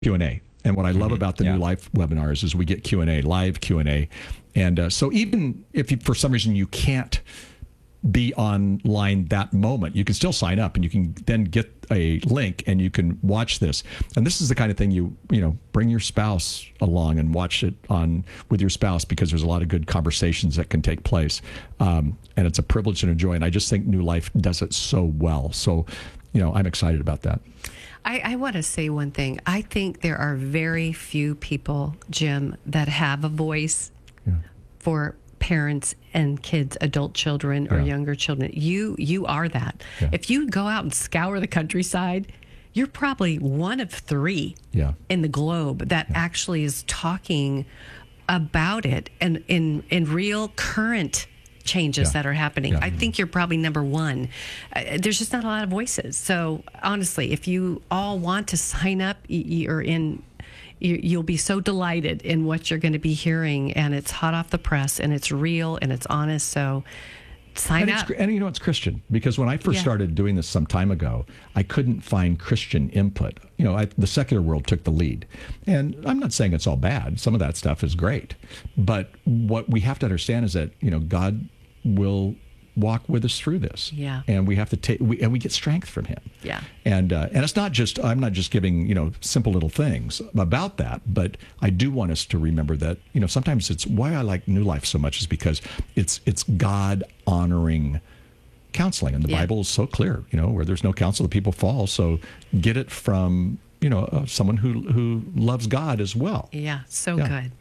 Q&A. And what I love about the New Life webinars is we get Q&A, live Q&A. And so even if for some reason you can't be online that moment, you can still sign up and you can then get a link and you can watch this. And this is the kind of thing you bring your spouse along and watch it with your spouse, because there's a lot of good conversations that can take place. And it's a privilege and a joy. And I just think New Life does it so well. So, I'm excited about that. I want to say one thing. I think there are very few people, Jim, that have a voice for parents and kids, adult children or younger children. You are that. Yeah. If you go out and scour the countryside, you're probably one of three in the globe that actually is talking about it and in real current changes that are happening. I think you're probably number one. There's just not a lot of voices. So honestly, if you all want to sign up, you'll be so delighted in what you're going to be hearing, and it's hot off the press, and it's real, and it's honest. So sign up. And it's Christian, because when I first started doing this some time ago, I couldn't find Christian input. The secular world took the lead. And I'm not saying it's all bad. Some of that stuff is great. But what we have to understand is that, God will walk with us through this. Yeah. And we have to we get strength from him. Yeah. And it's not just, I'm not just giving, simple little things about that, but I do want us to remember that, sometimes it's why I like New Life so much is because it's God honoring counseling. And the Bible is so clear, where there's no counsel, the people fall. So get it from, someone who loves God as well. Yeah. So good.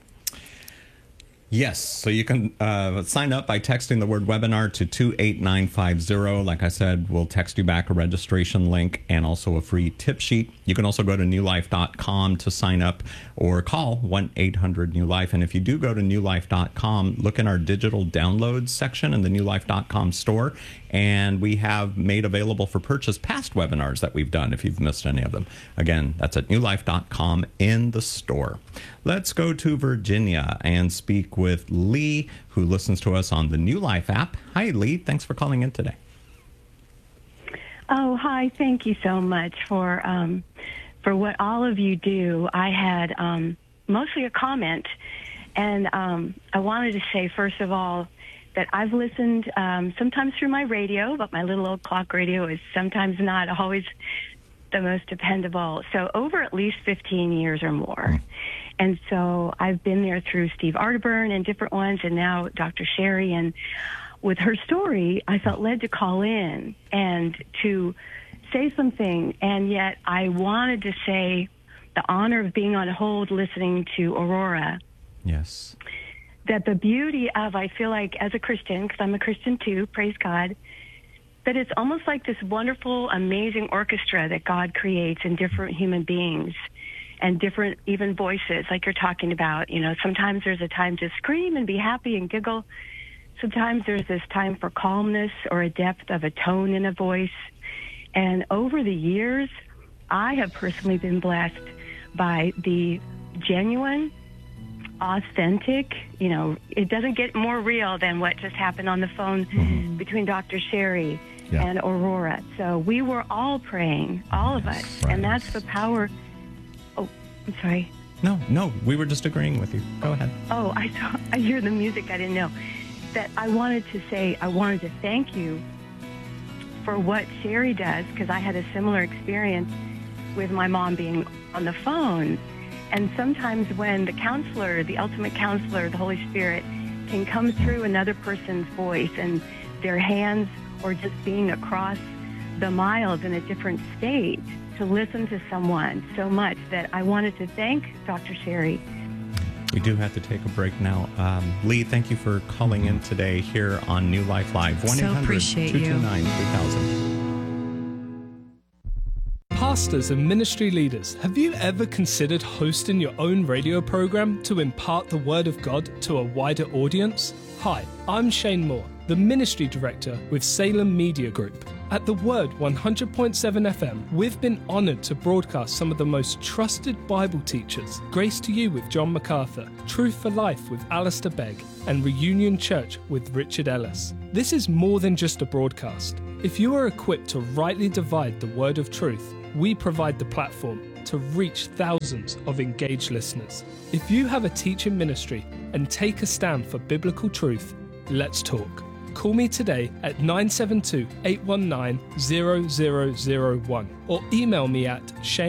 Yes, so you can sign up by texting the word webinar to 28950. Like I said, we'll text you back a registration link and also a free tip sheet. You can also go to newlife.com to sign up or call 1-800-NEW-LIFE. And if you do go to newlife.com, look in our digital downloads section in the newlife.com store. And we have made available for purchase past webinars that we've done if you've missed any of them. Again, that's at newlife.com in the store. Let's go to Virginia and speak with Lee, who listens to us on the New Life app. Hi, Lee. Thanks for calling in today. Oh, hi. Thank you so much for what all of you do. I had mostly a comment, and I wanted to say, first of all, that I've listened sometimes through my radio, but my little old clock radio is sometimes not always the most dependable. So over at least 15 years or more. And so I've been there through Steve Arterburn and different ones, and now Dr. Sherry. And with her story, I felt led to call in and to say something. And yet I wanted to say the honor of being on hold listening to Aurora. Yes. That the beauty of, I feel like as a Christian, because I'm a Christian too, praise God, that it's almost like this wonderful, amazing orchestra that God creates in different human beings and different even voices, like you're talking about. Sometimes there's a time to scream and be happy and giggle. Sometimes there's this time for calmness or a depth of a tone in a voice. And over the years, I have personally been blessed by the genuine, authentic, it doesn't get more real than what just happened on the phone between Dr. Sherry and Aurora. So we were all praying, all of us. Right. And that's the power. Oh, I'm sorry. No, we were just agreeing with you. Go ahead. Oh, I hear the music. I didn't know. That I wanted to thank you for what Sherry does, because I had a similar experience with my mom being on the phone. And sometimes when the counselor, the ultimate counselor, the Holy Spirit, can come through another person's voice and their hands, or just being across the miles in a different state, to listen to someone so much, that I wanted to thank Dr. Sherry. We do have to take a break now. Lee, thank you for calling in today here on New Life Live. 1-800-229-3000. Pastors and ministry leaders, have you ever considered hosting your own radio program to impart the Word of God to a wider audience? Hi, I'm Shane Moore, the Ministry Director with Salem Media Group. At The Word 100.7 FM, we've been honoured to broadcast some of the most trusted Bible teachers. Grace to You with John MacArthur, Truth for Life with Alistair Begg, and Reunion Church with Richard Ellis. This is more than just a broadcast. If you are equipped to rightly divide the word of truth, we provide the platform to reach thousands of engaged listeners. If you have a teaching ministry and take a stand for biblical truth, let's talk. Call me today at 972-819-0001 or email me at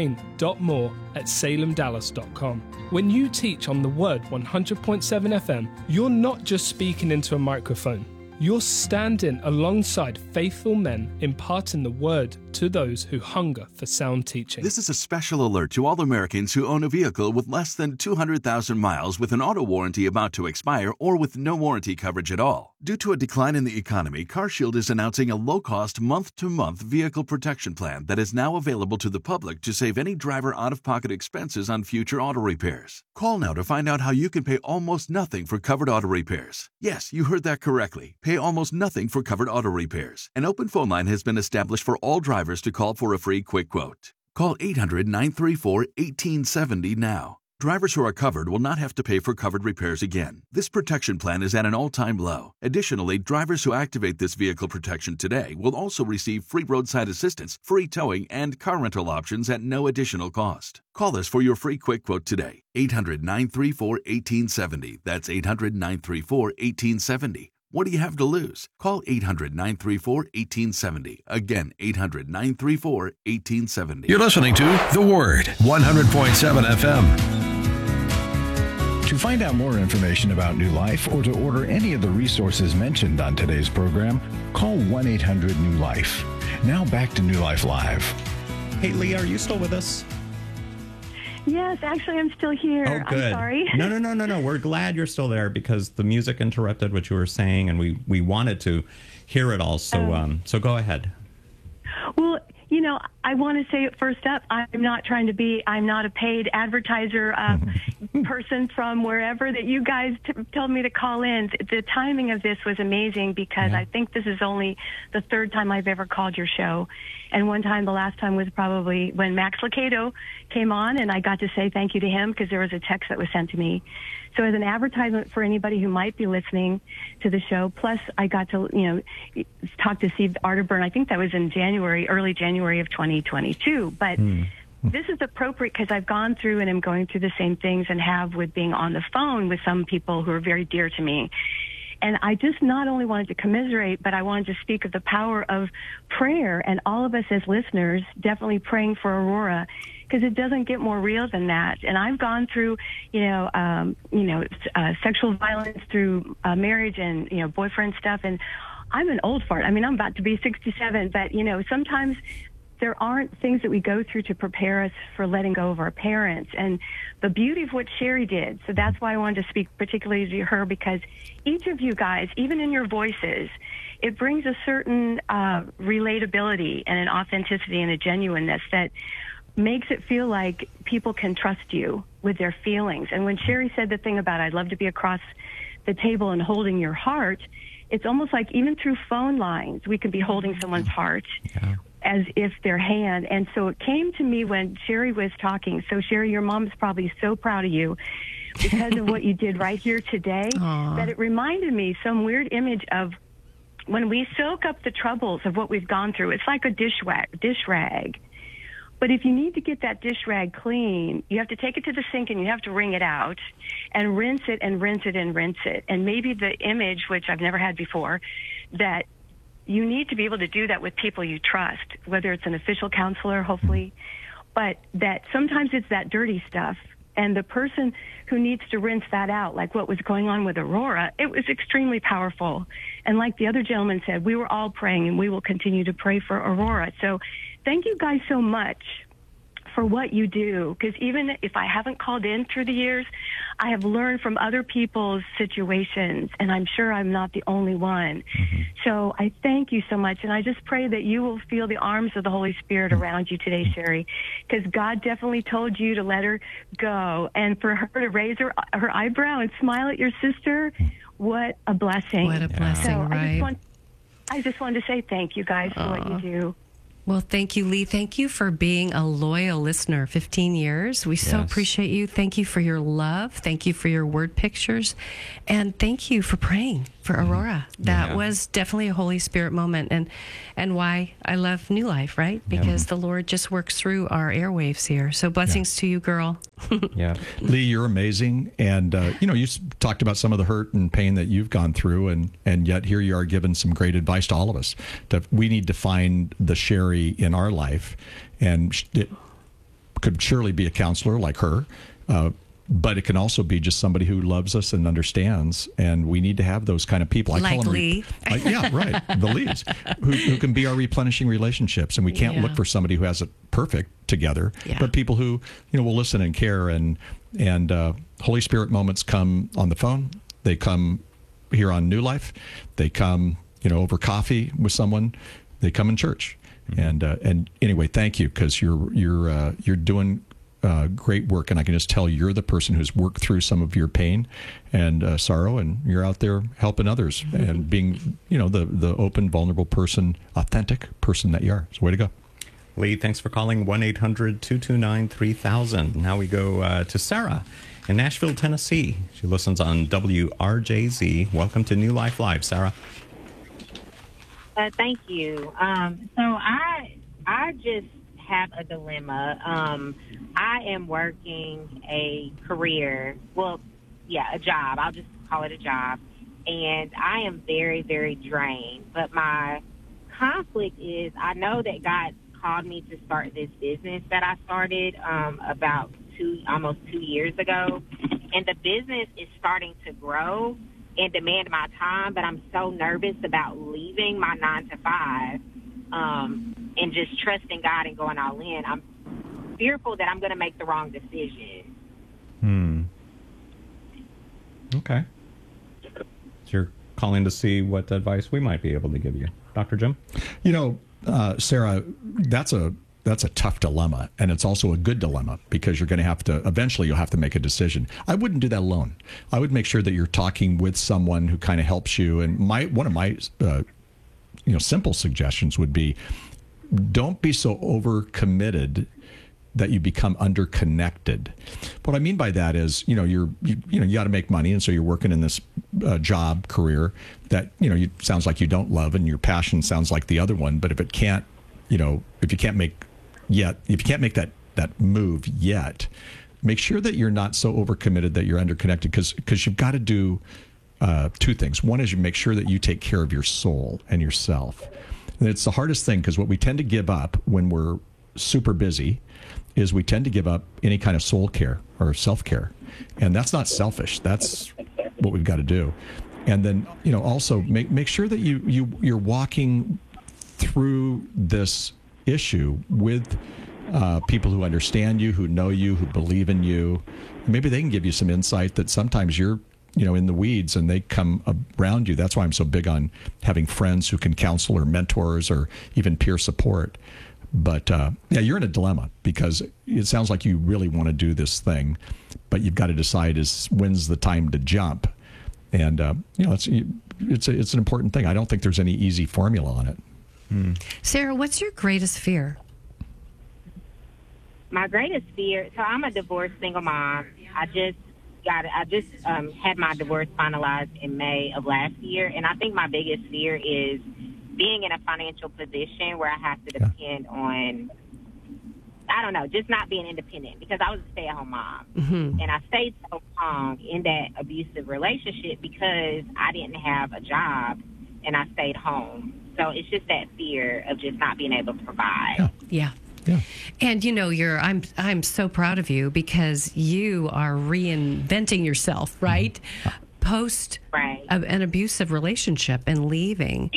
shane.moore@salemdallas.com. When you teach on the Word 100.7 FM, you're not just speaking into a microphone. You're standing alongside faithful men imparting the Word to those who hunger for sound teaching. This is a special alert to all Americans who own a vehicle with less than 200,000 miles with an auto warranty about to expire or with no warranty coverage at all. Due to a decline in the economy, CarShield is announcing a low-cost month-to-month vehicle protection plan that is now available to the public to save any driver out-of-pocket expenses on future auto repairs. Call now to find out how you can pay almost nothing for covered auto repairs. Yes, you heard that correctly. Pay almost nothing for covered auto repairs. An open phone line has been established for all drivers to call for a free quick quote. Call 800-934-1870 now. Drivers who are covered will not have to pay for covered repairs again. This protection plan is at an all-time low. Additionally, drivers who activate this vehicle protection today will also receive free roadside assistance, free towing, and car rental options at no additional cost. Call us for your free quick quote today. 800-934-1870. That's 800-934-1870. What do you have to lose? Call 800-934-1870. Again, 800-934-1870. You're listening to The Word, 100.7 FM. To find out more information about New Life or to order any of the resources mentioned on today's program, call 1-800-NEW-LIFE. Now back to New Life Live. Hey, Leah, are you still with us? Yes, actually, I'm still here. Oh, good. I'm sorry. No. We're glad you're still there because the music interrupted what you were saying, and we wanted to hear it all. So, so go ahead. Well, you know, I want to say it first up. I'm not a paid advertiser person from wherever that you guys told me to call in. The timing of this was amazing because I think this is only the third time I've ever called your show. And the last time was probably when Max Lucado came on, and I got to say thank you to him because there was a text that was sent to me. So as an advertisement for anybody who might be listening to the show, plus I got to, talk to Steve Arterburn. I think that was in early January of 2022. But this is appropriate because I've gone through and am going through the same things and have with being on the phone with some people who are very dear to me. And I just not only wanted to commiserate, but I wanted to speak of the power of prayer and all of us as listeners definitely praying for Aurora because it doesn't get more real than that. And I've gone through, sexual violence through marriage and, boyfriend stuff. And I'm an old fart. I mean, I'm about to be 67, but, sometimes there aren't things that we go through to prepare us for letting go of our parents and the beauty of what Sherry did. So that's why I wanted to speak particularly to her because each of you guys, even in your voices, it brings a certain relatability and an authenticity and a genuineness that makes it feel like people can trust you with their feelings. And when Sherry said the thing about I'd love to be across the table and holding your heart, it's almost like even through phone lines, we can be holding someone's heart. Yeah. As if their hand. And so it came to me when Sherry was talking. So Sherry, your mom's probably so proud of you because of what you did right here today that it reminded me some weird image of when we soak up the troubles of what we've gone through. It's like a dish rag. But if you need to get that dish rag clean, you have to take it to the sink and you have to wring it out and rinse it and rinse it and rinse it. And maybe the image, which I've never had before, that you need to be able to do that with people you trust, whether it's an official counselor, hopefully, but that sometimes it's that dirty stuff. And the person who needs to rinse that out, like what was going on with Aurora, it was extremely powerful. And like the other gentleman said, we were all praying and we will continue to pray for Aurora. So thank you guys so much for what you do, because even if I haven't called in through the years, I have learned from other people's situations, and I'm sure I'm not the only one. So I thank you so much, and I just pray that you will feel the arms of the Holy Spirit around you today, Sherry, because God definitely told you to let her go, and for her to raise her eyebrow and smile at your sister, what a blessing. What a blessing, so right? I just wanted to say thank you guys for what you do. Well, thank you, Lee. Thank you for being a loyal listener, 15 years. We so appreciate you. Thank you for your love. Thank you for your word pictures. And thank you for praying for Aurora. That was definitely a Holy Spirit moment, and why I love New Life, right? Because the Lord just works through our airwaves here. So blessings to you, girl. Lee, you're amazing. And, you talked about some of the hurt and pain that you've gone through, and yet here you are giving some great advice to all of us. That we need to find the Sherry in our life, and it could surely be a counselor like her, but it can also be just somebody who loves us and understands, and we need to have those kind of people. I like call them Lee. The Lees, who can be our replenishing relationships, and we can't look for somebody who has it perfect together, but people who will listen and care, and Holy Spirit moments come on the phone. They come here on New Life. They come over coffee with someone. They come in church. And anyway, thank you, because you're doing great work, and I can just tell you're the person who's worked through some of your pain and sorrow, and you're out there helping others and being the open, vulnerable person, authentic person that you are. So way to go. Lee, thanks for calling 1-800-229-3000. Now we go to Sarah in Nashville, Tennessee. She listens on WRJZ. Welcome to New Life Live, Sarah. Thank you. So I just have a dilemma. I am working a career, a job. I'll just call it a job. And I am very, very drained. But my conflict is I know that God called me to start this business that I started about almost 2 years ago. And the business is starting to grow and demand my time, but I'm so nervous about leaving my 9 to 5 and just trusting God and going all in. I'm fearful that I'm going to make the wrong decision. Okay. So you're calling to see what advice we might be able to give you. Dr. Jim? Sarah, that's a tough dilemma, and it's also a good dilemma, because you're going to have to, eventually you'll have to make a decision. I wouldn't do that alone. I would make sure that you're talking with someone who kind of helps you. And one of my simple suggestions would be, don't be so overcommitted that you become underconnected. What I mean by that is, you got to make money, and so you're working in this job career that sounds like you don't love, and your passion sounds like the other one. But if you can't make that move yet, make sure that you're not so overcommitted that you're underconnected, because you've got to do two things. One is you make sure that you take care of your soul and yourself. And it's the hardest thing, because what we tend to give up when we're super busy is we tend to give up any kind of soul care or self-care. And that's not selfish. That's what we've got to do. And then, also make sure that you're walking through this issue with people who understand you, who know you, who believe in you. Maybe they can give you some insight that sometimes you're in the weeds and they come around you. That's why I'm so big on having friends who can counsel, or mentors, or even peer support. But you're in a dilemma, because it sounds like you really want to do this thing, but you've got to decide when's the time to jump. And it's an important thing. I don't think there's any easy formula on it. Sarah, what's your greatest fear? My greatest fear. So I'm a divorced single mom. I just had my divorce finalized in May of last year, and I think my biggest fear is being in a financial position where I have to depend on, just not being independent, because I was a stay-at-home mom. And I stayed so long in that abusive relationship because I didn't have a job and I stayed home. So it's just that fear of just not being able to provide. Yeah. And I'm so proud of you, because you are reinventing yourself, right? Post an abusive relationship and leaving.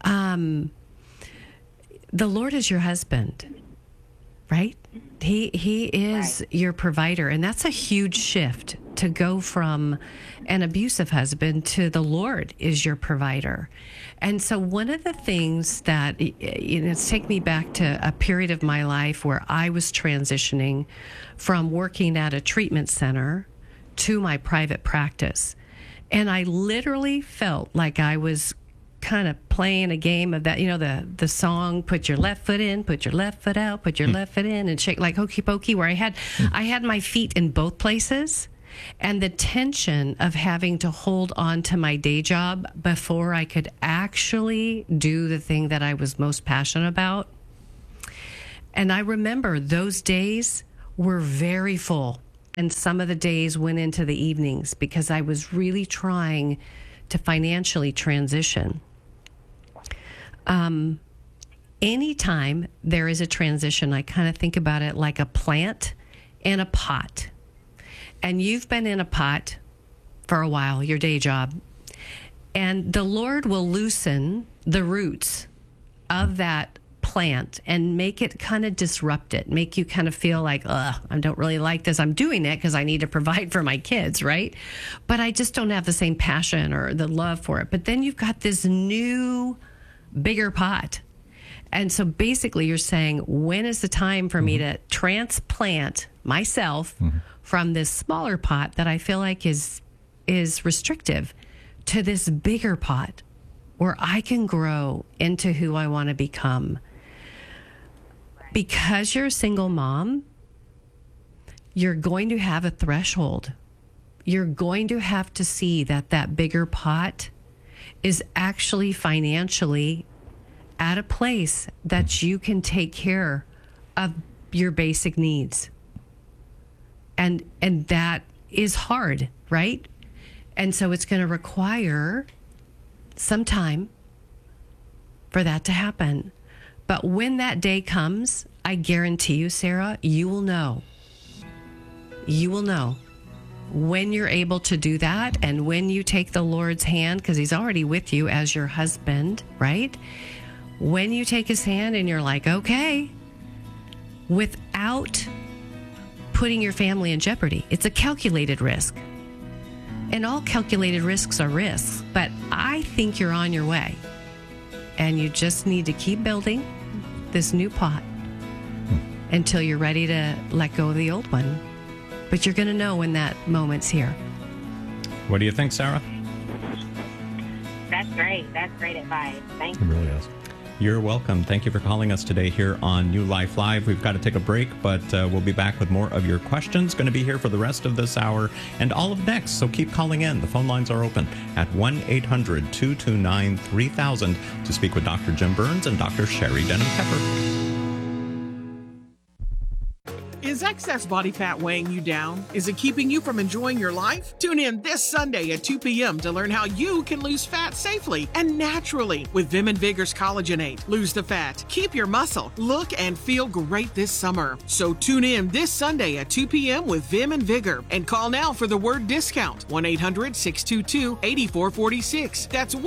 The Lord is your husband, right? He is your provider, and that's a huge shift, to go from an abusive husband to the Lord is your provider. And so one of the things that, it's taken me back to a period of my life where I was transitioning from working at a treatment center to my private practice. And I literally felt like I was kind of playing a game of that, the song, put your left foot in, put your left foot out, put your left foot in, and shake like hokey pokey, where I had my feet in both places. And the tension of having to hold on to my day job before I could actually do the thing that I was most passionate about. And I remember those days were very full. And some of the days went into the evenings because I was really trying to financially transition. Anytime there is a transition, I kind of think about it like a plant and a pot. And you've been in a pot for a while, your day job. And the Lord will loosen the roots of that plant and make it kind of disrupt it, make you kind of feel like, I don't really like this. I'm doing it because I need to provide for my kids, right? But I just don't have the same passion or the love for it. But then you've got this new, bigger pot. And so basically you're saying, when is the time for me to transplant myself from this smaller pot that I feel like is restrictive to this bigger pot where I can grow into who I want to become? Because you're a single mom, you're going to have a threshold. You're going to have to see that bigger pot is actually financially at a place that you can take care of your basic needs. And that is hard, right? And so it's going to require some time for that to happen. But when that day comes, I guarantee you, Sarah, you will know. You will know when you're able to do that, and when you take the Lord's hand, because he's already with you as your husband, right? When you take his hand and you're like, okay, without putting your family in jeopardy. It's a calculated risk. And all calculated risks are risks, but I think you're on your way. And you just need to keep building this new pot until you're ready to let go of the old one. But you're going to know when that moment's here. What do you think, Sarah? That's great. That's great advice. Thank you. It really is. You're welcome. Thank you for calling us today here on New Life Live. We've got to take a break, but we'll be back with more of your questions. Going to be here for the rest of this hour and all of next, so keep calling in. The phone lines are open at 1-800-229-3000 to speak with Dr. Jim Burns and Dr. Sherry Denham-Pepper. Is excess body fat weighing you down? Is it keeping you from enjoying your life? Tune in this Sunday at 2 p.m. to learn how you can lose fat safely and naturally with Vim and Vigor's Collagenate. Lose the fat, keep your muscle, look and feel great this summer. So tune in this Sunday at 2 p.m. with Vim and Vigor and call now for the word discount. 1-800-622-8446. That's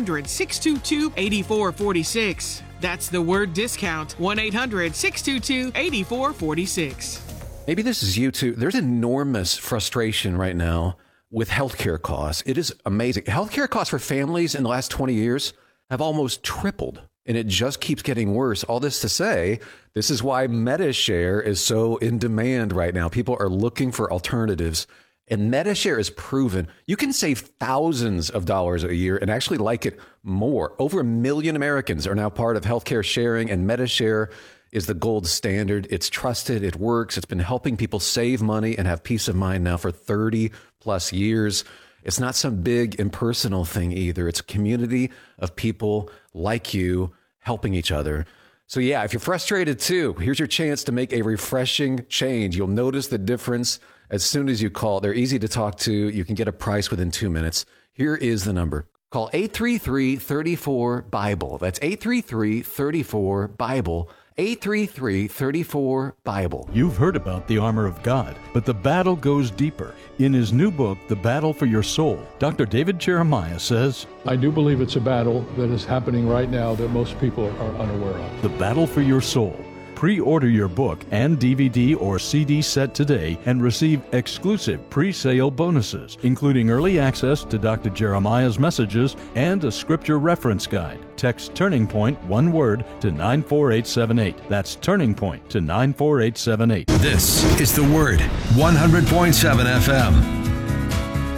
1-800-622-8446. That's the word discount. 1-800-622-8446. Maybe this is you too. There's enormous frustration right now with healthcare costs. It is amazing. Healthcare costs for families in the last 20 years have almost tripled, and it just keeps getting worse. All this to say, this is why MediShare is so in demand right now. People are looking for alternatives. And MediShare is proven you can save thousands of dollars a year and actually like it more. Over 1 million Americans are now part of healthcare sharing, and MediShare is the gold standard. It's trusted. It works. It's been helping people save money and have peace of mind now for 30 plus years. It's not some big impersonal thing either. It's a community of people like you helping each other. So yeah, if you're frustrated too, here's your chance to make a refreshing change. You'll notice the difference as soon as you call. They're easy to talk to. You can get a price within 2 minutes. Here is the number. Call 833-34-BIBLE. That's 833-34-BIBLE. 833-34-BIBLE. You've heard about the armor of God, but the battle goes deeper. In his new book, The Battle for Your Soul, Dr. David Jeremiah says, I do believe it's a battle that is happening right now that most people are unaware of. The Battle for Your Soul. Pre-order your book and DVD or CD set today and receive exclusive pre-sale bonuses, including early access to Dr. Jeremiah's messages and a scripture reference guide. Text Turning Point, one word, to 94878. That's Turning Point to 94878. This is The Word, 100.7 FM.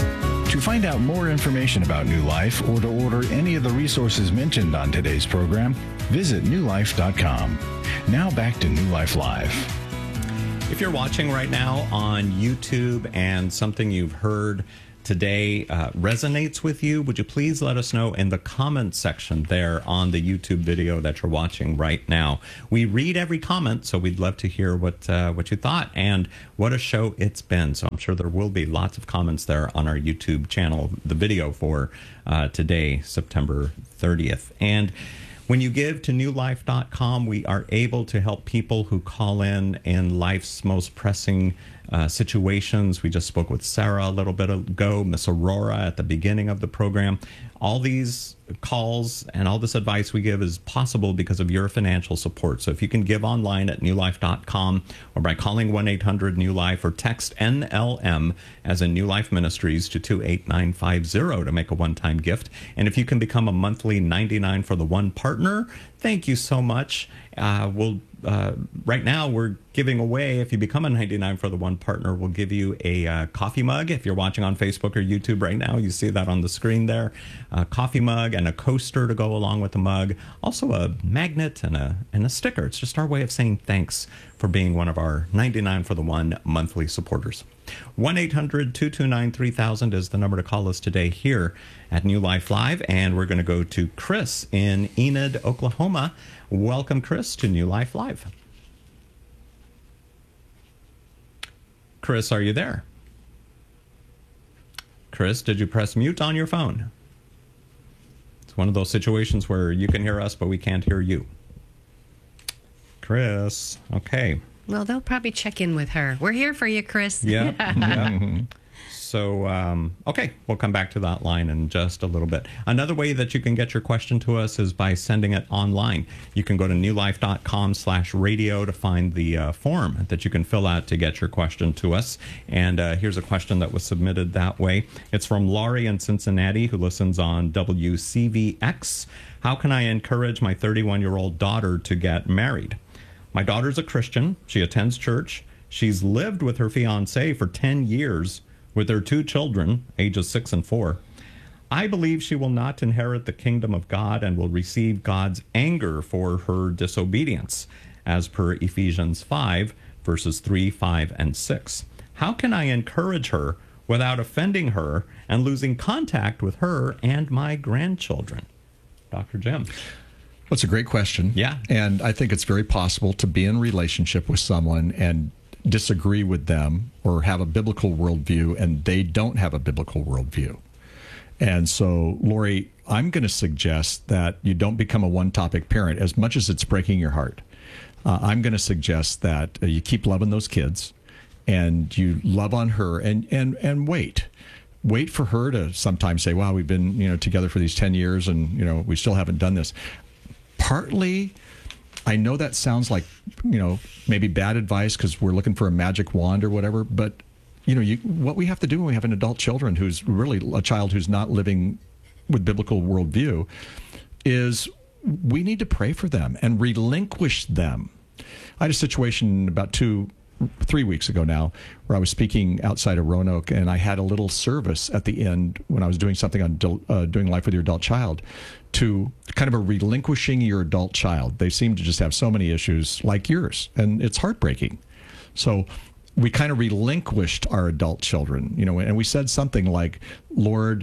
To find out more information about New Life or to order any of the resources mentioned on today's program, visit newlife.com. Now back to New Life Live. If you're watching right now on YouTube and something you've heard today resonates with you, would you please let us know in the comments section there on the YouTube video that you're watching right now. We read every comment, so we'd love to hear what you thought and what a show it's been. So I'm sure there will be lots of comments there on our YouTube channel, the video for today, September 30th. And when you give to newlife.com, we are able to help people who call in life's most pressing situations. We just spoke with Sarah a little bit ago, Miss Aurora at the beginning of the program. All these calls and all this advice we give is possible because of your financial support. So if you can give online at newlife.com or by calling 1-800-NEW-LIFE or text NLM as in New Life Ministries to 28950 to make a one-time gift. And if you can become a monthly 99 for the one partner, thank you so much. Right now we're giving away, if you become a 99 for the one partner, we'll give you a coffee mug. If you're watching on Facebook or YouTube right now, you see that on the screen there. A coffee mug and a coaster to go along with the mug. Also a magnet and a sticker. It's just our way of saying thanks for being one of our 99 for the one monthly supporters. 1-800-229-3000 is the number to call us today here at New Life Live. And we're going to go to Chris in Enid, Oklahoma. Welcome, Chris, to New Life Live. Chris, are you there? Chris, did you press mute on your phone? It's one of those situations where you can hear us, but we can't hear you. Chris, okay. Well, they'll probably check in with her. We're here for you, Chris. Yeah. Yeah. So, okay, we'll come back to that line in just a little bit. Another way that you can get your question to us is by sending it online. You can go to newlife.com/radio to find the form that you can fill out to get your question to us. And here's a question that was submitted that way. It's from Laurie in Cincinnati, who listens on WCVX. How can I encourage my 31-year-old daughter to get married? My daughter's a Christian. She attends church. She's lived with her fiancé for 10 years with their 2 children, ages 6 and 4. I believe she will not inherit the kingdom of God and will receive God's anger for her disobedience, as per Ephesians 5, verses 3, 5, and 6. How can I encourage her without offending her and losing contact with her and my grandchildren? Dr. Jim. That's a great question. Yeah. And I think it's very possible to be in a relationship with someone and disagree with them or have a biblical worldview and they don't have a biblical worldview. And so, Lori, I'm going to suggest that you don't become a one-topic parent as much as it's breaking your heart. I'm going to suggest that you keep loving those kids and you love on her and wait for her to sometimes say, wow, we've been together for these 10 years and we still haven't done this. Partly, I know that sounds like, maybe bad advice because we're looking for a magic wand or whatever. But, what we have to do when we have an adult children who's really a child who's not living with biblical worldview is we need to pray for them and relinquish them. I had a situation about 3 weeks ago now where I was speaking outside of Roanoke and I had a little service at the end when I was doing something on doing life with your adult child to kind of a relinquishing your adult child. They seem to just have so many issues like yours and it's heartbreaking. So we kind of relinquished our adult children, and we said something like, Lord,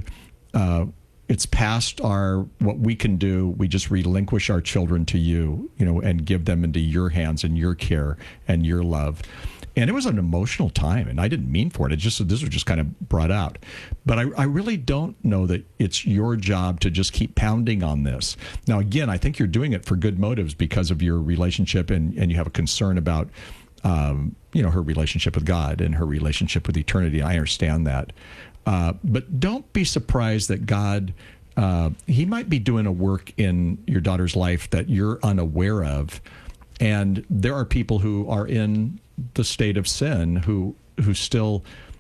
it's past what we can do. We just relinquish our children to you, and give them into your hands and your care and your love. And it was an emotional time, and I didn't mean for it. This was just kind of brought out. But I really don't know that it's your job to just keep pounding on this. Now, again, I think you're doing it for good motives because of your relationship, and you have a concern about, her relationship with God and her relationship with eternity. I understand that. But don't be surprised that God, he might be doing a work in your daughter's life that you're unaware of. And there are people who are in the state of sin who still,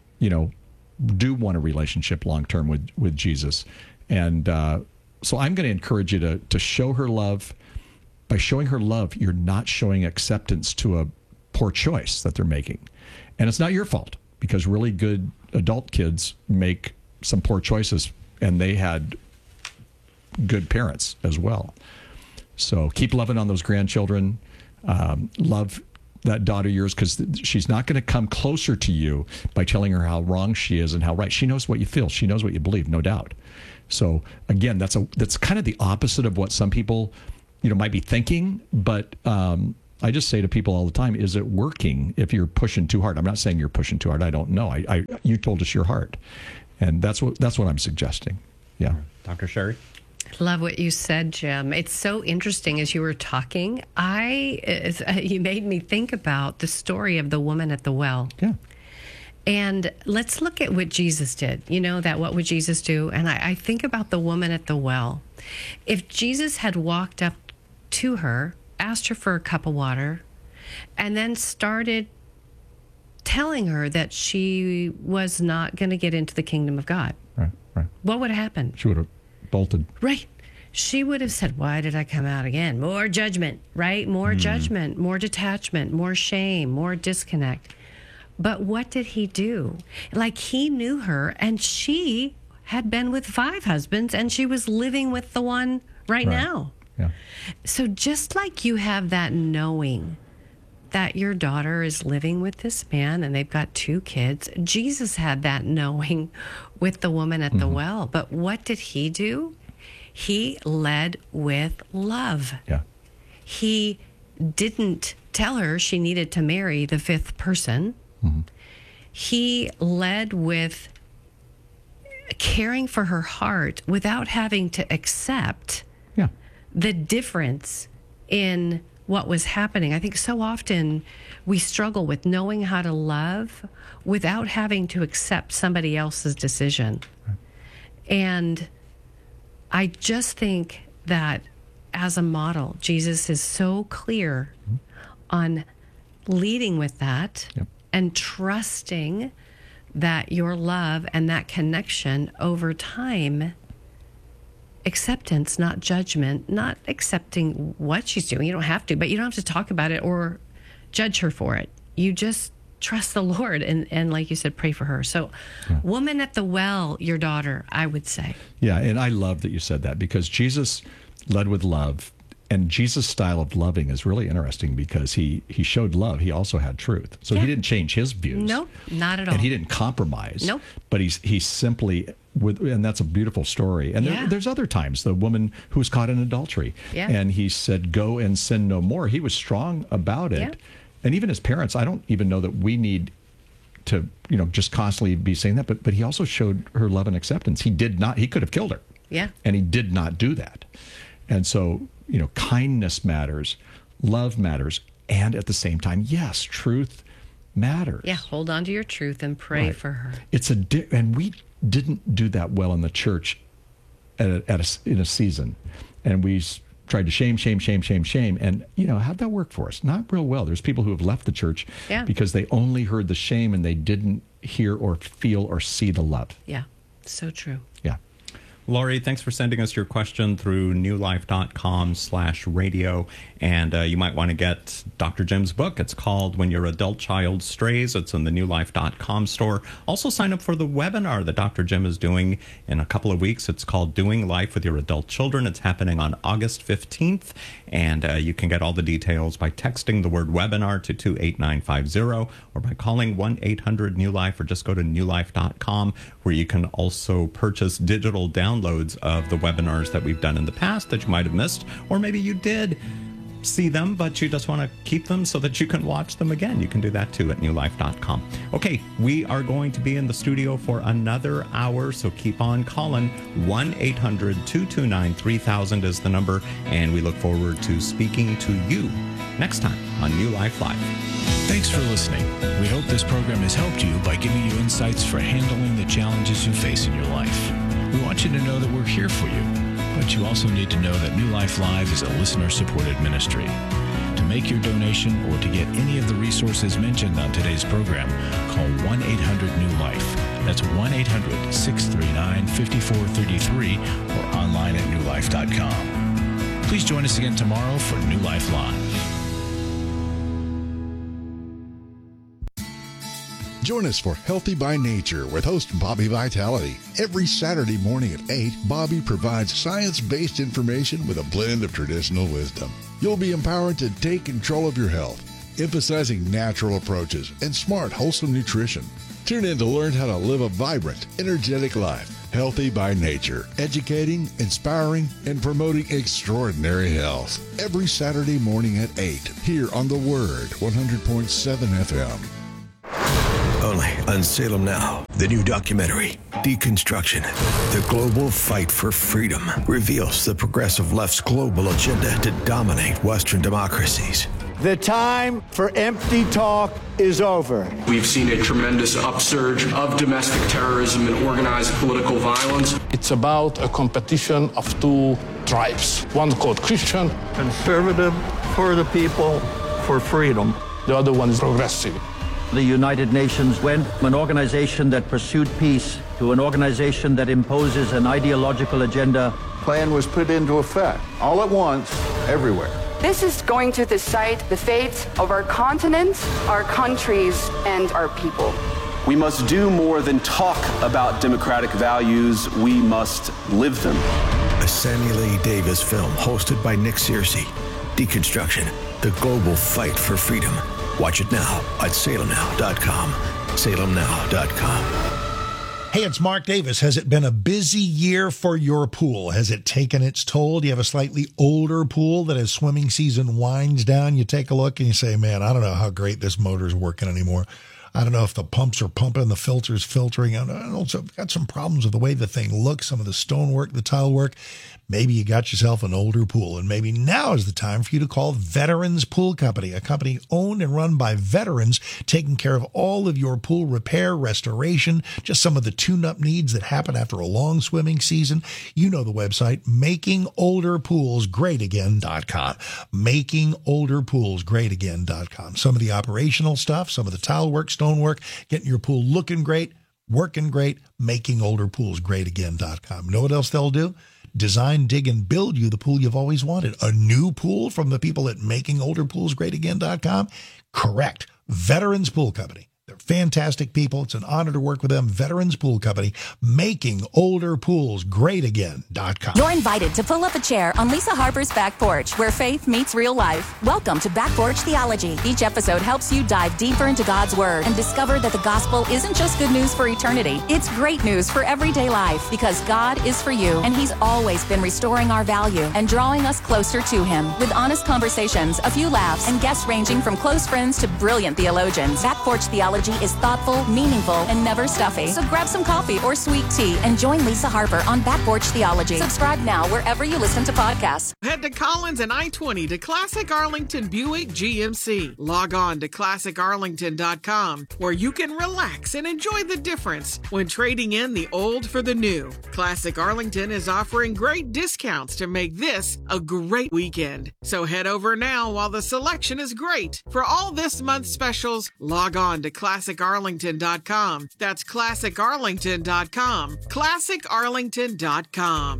do want a relationship long-term with Jesus. And so I'm going to encourage you to show her love. By showing her love, you're not showing acceptance to a poor choice that they're making. And it's not your fault because really good adult kids make some poor choices, and they had good parents as well. So keep loving on those grandchildren. Love that daughter of yours, because she's not going to come closer to you by telling her how wrong she is and how right. She knows what you feel. She knows what you believe, no doubt. So again, that's kind of the opposite of what some people, might be thinking. But I just say to people all the time, is it working if you're pushing too hard? I'm not saying you're pushing too hard. I don't know. You told us your heart, and that's what I'm suggesting. Yeah. Dr. Sherry? Love what you said, Jim. It's so interesting as you were talking. You made me think about the story of the woman at the well. Yeah. And let's look at what Jesus did. What would Jesus do? And I think about the woman at the well. If Jesus had walked up to her, asked her for a cup of water, and then started telling her that she was not going to get into the kingdom of God, right. What would have happened? She would have bolted. Right. She would have said, why did I come out again? More judgment, right? More judgment, more detachment, more shame, more disconnect. But what did he do? He knew her, and she had been with 5 husbands, and she was living with the one right now. Yeah. So just like you have that knowing that your daughter is living with this man and they've got 2 kids, Jesus had that knowing with the woman at the well. But what did he do? He led with love. Yeah. He didn't tell her she needed to marry the 5th person. He led with caring for her heart without having to accept the difference in what was happening. I think so often we struggle with knowing how to love without having to accept somebody else's decision. And I just think that as a model, Jesus is so clear on leading with that and trusting that your love and that connection over time, acceptance, not judgment, not accepting what she's doing. You don't have to, but you don't have to talk about it or judge her for it. You just trust the Lord and like you said, pray for her. So woman at the well, your daughter, I would say. Yeah, and I love that you said that, because Jesus led with love. And Jesus' style of loving is really interesting because he showed love. He also had truth. So he didn't change his views. Nope, not at all. And he didn't compromise. Nope. But he simply, and that's a beautiful story. And there's other times, the woman who was caught in adultery. Yeah. And he said, go and sin no more. He was strong about it. Yeah. And even his parents, I don't even know that we need to, just constantly be saying that. But he also showed her love and acceptance. He could have killed her. Yeah. And he did not do that. And so, kindness matters, love matters, and at the same time, yes, truth matters. Yeah, hold on to your truth and pray for her. And we didn't do that well in the church in a season, and we tried to shame. And how'd that work for us? Not real well. There's people who have left the church because they only heard the shame and they didn't hear or feel or see the love. Yeah, so true. Yeah. Laurie, thanks for sending us your question through newlife.com/radio. And you might want to get Dr. Jim's book. It's called When Your Adult Child Strays. It's in the newlife.com store. Also sign up for the webinar that Dr. Jim is doing in a couple of weeks. It's called Doing Life with Your Adult Children. It's happening on August 15th. And you can get all the details by texting the word webinar to 28950 or by calling 1-800-NEW-LIFE, or just go to newlife.com, where you can also purchase digital downloads of the webinars that we've done in the past that you might have missed, or maybe you did see them, but you just want to keep them so that you can watch them again. You can do that too at newlife.com. Okay, we are going to be in the studio for another hour, so keep on calling. 1-800-229-3000 is the number, and we look forward to speaking to you next time on New Life Live. Thanks for listening. We hope this program has helped you by giving you insights for handling the challenges you face in your life. We want you to know that we're here for you, but you also need to know that New Life Live is a listener-supported ministry. To make your donation or to get any of the resources mentioned on today's program, call 1-800-NEW-LIFE. That's 1-800-639-5433 or online at newlife.com. Please join us again tomorrow for New Life Live. Join us for Healthy by Nature with host Bobby Vitality. Every Saturday morning at 8, Bobby provides science-based information with a blend of traditional wisdom. You'll be empowered to take control of your health, emphasizing natural approaches and smart, wholesome nutrition. Tune in to learn how to live a vibrant, energetic life. Healthy by Nature, educating, inspiring, and promoting extraordinary health. Every Saturday morning at 8, here on The Word, 100.7 FM. Only on Salem Now, the new documentary, Deconstruction, the global fight for freedom, reveals the progressive left's global agenda to dominate Western democracies. The time for empty talk is over. We've seen a tremendous upsurge of domestic terrorism and organized political violence. It's about a competition of two tribes. One called Christian. Conservative, for the people, for freedom. The other one is progressive. The United Nations went from an organization that pursued peace to an organization that imposes an ideological agenda. Plan was put into effect, all at once, everywhere. This is going to decide the fate of our continent, our countries, and our people. We must do more than talk about democratic values. We must live them. A Samuel A. Davis film hosted by Nick Searcy. Deconstruction, the global fight for freedom. Watch it now at salemnow.com. salemnow.com. Hey, it's Mark Davis. Has it been a busy year for your pool? Has it taken its toll? Do you have a slightly older pool that as swimming season winds down, you take a look and you say, man, I don't know how great this motor's working anymore. I don't know if the pumps are pumping, the filter's filtering. I also got some problems with the way the thing looks, some of the stonework, the tile work. Maybe you got yourself an older pool, and maybe now is the time for you to call Veterans Pool Company, a company owned and run by veterans, taking care of all of your pool repair, restoration, just some of the tune-up needs that happen after a long swimming season. You know the website, makingolderpoolsgreatagain.com. Makingolderpoolsgreatagain.com. Some of the operational stuff, some of the tile work, stonework, getting your pool looking great, working great, makingolderpoolsgreatagain.com. Know what else they'll do? Design, dig, and build you the pool you've always wanted. A new pool from the people at makingolderpoolsgreatagain.com? Correct. Veterans Pool Company. They're fantastic people. It's an honor to work with them. Veterans Pool Company, makingolderpoolsgreatagain.com. You're invited to pull up a chair on Lisa Harper's Back Porch, where faith meets real life. Welcome to Back Porch Theology. Each episode helps you dive deeper into God's Word and discover that the gospel isn't just good news for eternity. It's great news for everyday life, because God is for you, and He's always been restoring our value and drawing us closer to Him. With honest conversations, a few laughs, and guests ranging from close friends to brilliant theologians, Back Porch Theology is thoughtful, meaningful, and never stuffy. So grab some coffee or sweet tea and join Lisa Harper on Back Porch Theology. Subscribe now wherever you listen to podcasts. Head to Collins and I-20 to Classic Arlington Buick GMC. Log on to classicarlington.com, where you can relax and enjoy the difference when trading in the old for the new. Classic Arlington is offering great discounts to make this a great weekend. So head over now while the selection is great. For all this month's specials, log on to classicarlington.com. That's classicarlington.com. classicarlington.com.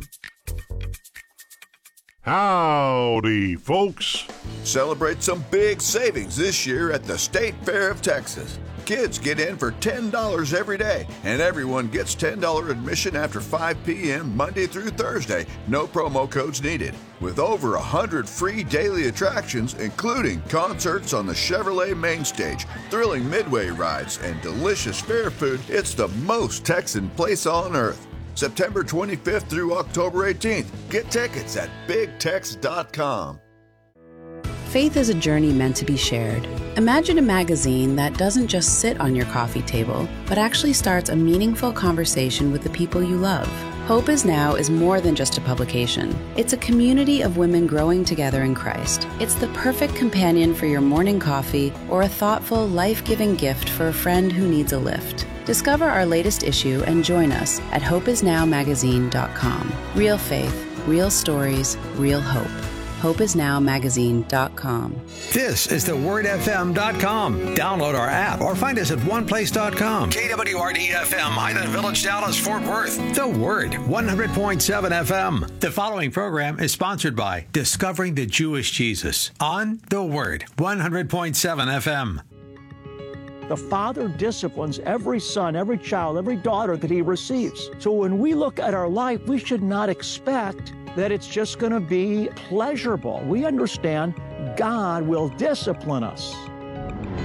Howdy, folks. Celebrate some big savings this year at the State Fair of Texas. Kids get in for $10 every day, and everyone gets $10 admission after 5 p.m. Monday through Thursday. No promo codes needed. With over 100 free daily attractions, including concerts on the Chevrolet main stage, thrilling midway rides, and delicious fair food, it's the most Texan place on earth. September 25th through October 18th. Get tickets at BigTex.com. Faith is a journey meant to be shared. Imagine a magazine that doesn't just sit on your coffee table, but actually starts a meaningful conversation with the people you love. Hope Is Now is more than just a publication. It's a community of women growing together in Christ. It's the perfect companion for your morning coffee or a thoughtful, life-giving gift for a friend who needs a lift. Discover our latest issue and join us at hopeisnowmagazine.com. Real faith, real stories, real hope. hopeisnowmagazine.com. This is thewordfm.com. Download our app or find us at oneplace.com. KWRD-FM, Highland Village, Dallas, Fort Worth. The Word, 100.7 FM. The following program is sponsored by Discovering the Jewish Jesus on The Word, 100.7 FM. The Father disciplines every son, every child, every daughter that he receives. So when we look at our life, we should not expect that it's just going to be pleasurable. We understand God will discipline us.